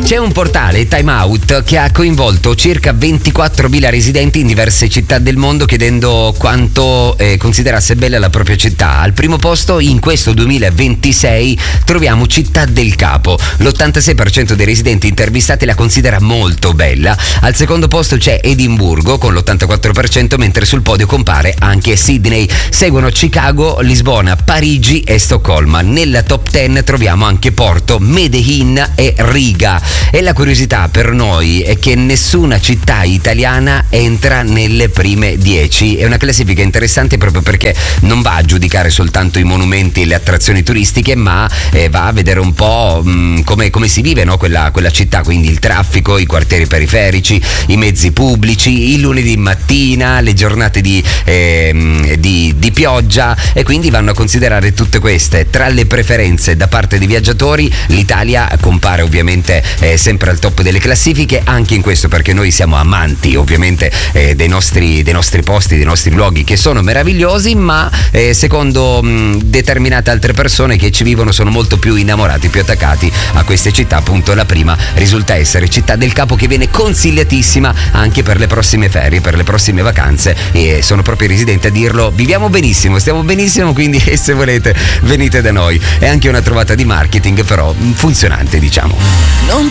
C'è un portale, Time Out, che ha coinvolto circa 24.000 residenti in diverse città del mondo chiedendo quanto considerasse bella la propria città. Al primo posto in questo 2026 troviamo Città del Capo. L'86% dei residenti intervistati la considera molto bella. Al secondo posto c'è Edimburgo con l'84%, mentre sul podio compare anche Sydney. Seguono Chicago, Lisbona, Parigi e Stoccolma. Nella top 10 troviamo anche Porto, Medellin e Riga. E la curiosità per noi è che nessuna città italiana entra nelle prime 10. È una classifica interessante proprio perché non va a giudicare soltanto i monumenti e le attrazioni turistiche, ma va a vedere un po' come si vive, no? quella città, quindi il traffico, i quartieri periferici, i mezzi pubblici, il lunedì mattina, le giornate di pioggia, e quindi vanno a considerare tutte queste. Tra le preferenze da parte dei viaggiatori l'Italia compare ovviamente sempre al top delle classifiche, anche in questo perché noi siamo amanti ovviamente dei nostri posti, dei nostri luoghi che sono meravigliosi, ma secondo determinate altre persone che ci vivono sono molto più innamorati, più attaccati a queste città. Appunto la prima risulta essere Città del Capo, che viene consigliatissima anche per le prossime ferie, per le prossime vacanze, e sono proprio i residenti a dirlo. Viviamo benissimo, stiamo benissimo, quindi se volete venite da noi. È anche una trovata di marketing, però funzionante, diciamo.